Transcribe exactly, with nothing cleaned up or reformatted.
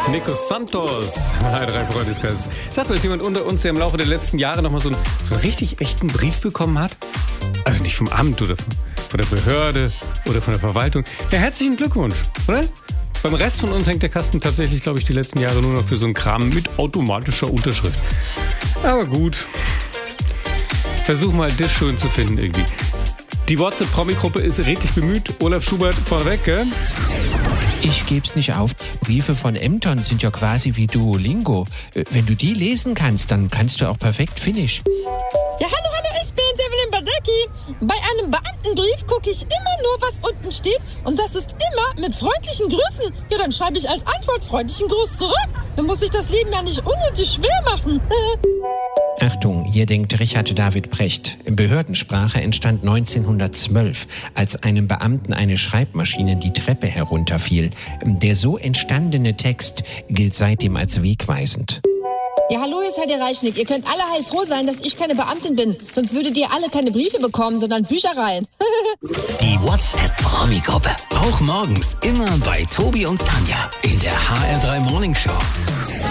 Nico Santos. Hi, drei Freundeskreis. Sagt mal, ist jemand unter uns, der im Laufe der letzten Jahre nochmal so einen, so einen richtig echten Brief bekommen hat? Also nicht vom Amt oder von, von der Behörde oder von der Verwaltung. Ja, herzlichen Glückwunsch, oder? Beim Rest von uns hängt der Kasten tatsächlich, glaube ich, die letzten Jahre nur noch für so einen Kram mit automatischer Unterschrift. Aber gut. Versuch mal, das schön zu finden irgendwie. Die WhatsApp-Promi-Gruppe ist redlich bemüht. Olaf Schubert vorweg, gell? Ich geb's nicht auf. Briefe von Ämtern sind ja quasi wie Duolingo. Wenn du die lesen kannst, dann kannst du auch perfekt Finnisch. Ja, hallo, hallo, ich bin's, Evelyn Badecki. Bei einem Beamtenbrief gucke ich immer nur, was unten steht. Und das ist immer mit freundlichen Grüßen. Ja, dann schreibe ich als Antwort freundlichen Gruß zurück. Dann muss ich das Leben ja nicht unnötig schwer machen. Achtung, hier denkt Richard David Precht. Behördensprache entstand neunzehnhundertzwölf, als einem Beamten eine Schreibmaschine die Treppe herunterfiel. Der so entstandene Text gilt seitdem als wegweisend. Ja, hallo, ihr seid der Reichnick. Ihr könnt alle heilfroh sein, dass ich keine Beamtin bin. Sonst würdet ihr alle keine Briefe bekommen, sondern Büchereien. Die WhatsApp-Promi-Gruppe. Auch morgens immer bei Tobi und Tanja in der H R drei Morning Show.